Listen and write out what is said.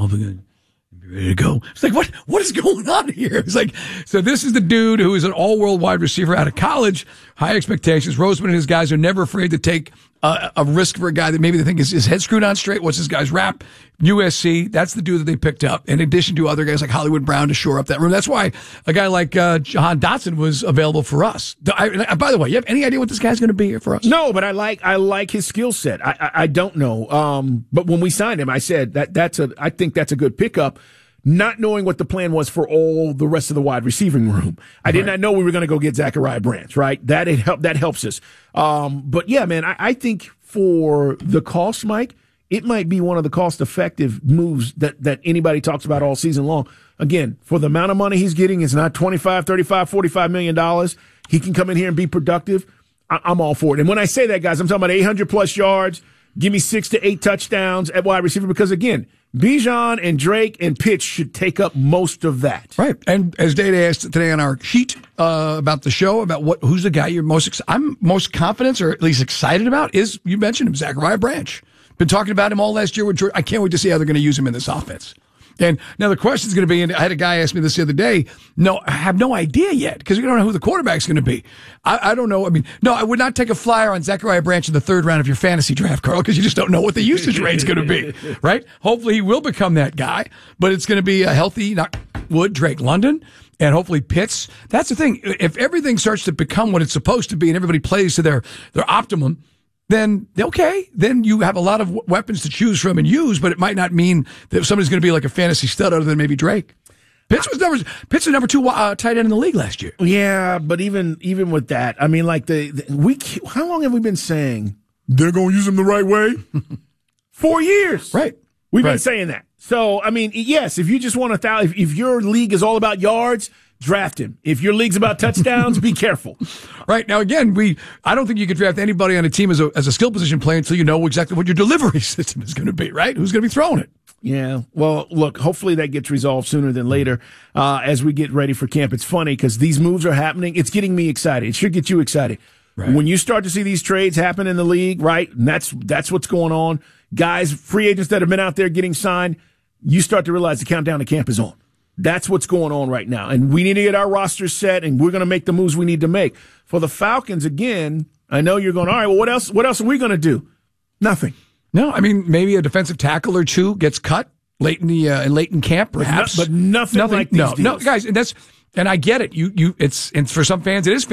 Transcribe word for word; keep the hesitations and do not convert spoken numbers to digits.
again. Ready to go. It's like, what, what is going on here? It's like, so this is the dude who is an all-world wide receiver out of college, high expectations. Roseman and his guys are never afraid to take a, a risk for a guy that maybe they think is his head screwed on straight. What's this guy's rap? U S C. That's the dude that they picked up, in addition to other guys like Hollywood Brown to shore up that room. That's why a guy like uh, Jahan Dotson was available for us. I, I, by the way, you have any idea what this guy's going to be here for us? No, but I like I like his skill set. I, I I don't know. Um, but when we signed him, I said that that's a I think that's a good pickup. Not knowing what the plan was for all the rest of the wide receiving room. I did right. not know we were going to go get Zachariah Branch, right? That it help, that helps us. Um, but yeah, man, I, I think for the cost, Mike, it might be one of the cost-effective moves that, that anybody talks about all season long. Again, for the amount of money he's getting, it's not twenty-five, thirty-five, forty-five million dollars. He can come in here and be productive. I, I'm all for it. And when I say that, guys, I'm talking about eight hundred plus yards. Give me six to eight touchdowns at wide receiver because, again, Bijan and Drake and Pitts should take up most of that. Right. And as Data asked today on our sheet uh, about the show, about what who's the guy you're most ex- I'm most confident or at least excited about is, you mentioned him, Zachariah Branch. Been talking about him all last year with George. I can't wait to see how they're going to use him in this offense. And now the question is going to be, and I had a guy ask me this the other day, no, I have no idea yet because we don't know who the quarterback's going to be. I, I don't know. I mean, no, I would not take a flyer on Zachariah Branch in the third round of your fantasy draft, Carl, because you just don't know what the usage rate's going to be, right? Hopefully he will become that guy, but it's going to be a healthy, not Wood, Drake London, and hopefully Pitts. That's the thing. If everything starts to become what it's supposed to be and everybody plays to their, their optimum, then, okay, then you have a lot of w- weapons to choose from and use, but it might not mean that somebody's going to be like a fantasy stud other than maybe Drake. Pitts was number, Pitts was number two uh, tight end in the league last year. Yeah, but even even with that, I mean, like, the, the we how long have we been saying they're going to use him the right way? Four years. Right. We've right. been saying that. So, I mean, yes, if you just want to, if, if your league is all about yards, draft him. If your league's about touchdowns, be careful. Right. Now, again, we I don't think you could draft anybody on a team as a as a skill position player until you know exactly what your delivery system is going to be, right? Who's going to be throwing it? Yeah. Well, look, hopefully that gets resolved sooner than later uh, as we get ready for camp. It's funny because these moves are happening. It's getting me excited. It should get you excited. Right. When you start to see these trades happen in the league, right, and that's that's what's going on. Guys, free agents that have been out there getting signed, you start to realize the countdown to camp is on. That's what's going on right now. And we need to get our roster set, and we're going to make the moves we need to make. For the Falcons, again, I know you're going, all right, well, what else What else are we going to do? Nothing. No, I mean, maybe a defensive tackle or two gets cut late in the uh, late in camp, perhaps. But, no, but nothing, nothing like these no, deals. No, guys, and that's and I get it. You you it's and for some fans it is